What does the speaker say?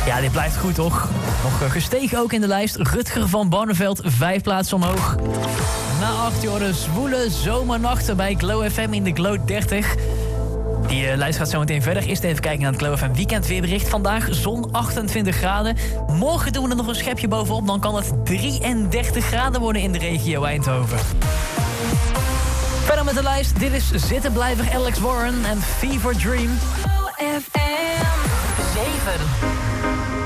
Ja, dit blijft goed, toch? Nog gestegen ook in de lijst. Rutger van Barneveld, 5 plaatsen omhoog. Na 8 uur de zwoele zomernachten bij Glow FM in de Glow 30. Die lijst gaat zo meteen verder. Eerst even kijken naar het Glow FM weekendweerbericht. Vandaag zon 28 graden. Morgen doen we er nog een schepje bovenop. Dan kan het 33 graden worden in de regio Eindhoven. Verder met de lijst. Dit is zittenblijver Alex Warren en Fever Dream. Glow FM 7.